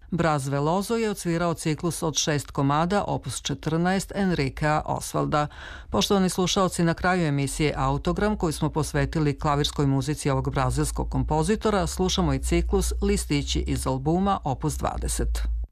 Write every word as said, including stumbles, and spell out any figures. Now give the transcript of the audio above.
Braz Veloso je odsvirao ciklus od šest komada opus četrnaest Enriquea Osvalda. Poštovani slušaoci, na kraju emisije Autogram, koju smo posvetili klavirskoj muzici ovog brazilskog kompozitora, slušamo i ciklus Listići iz albuma opus dvadeset.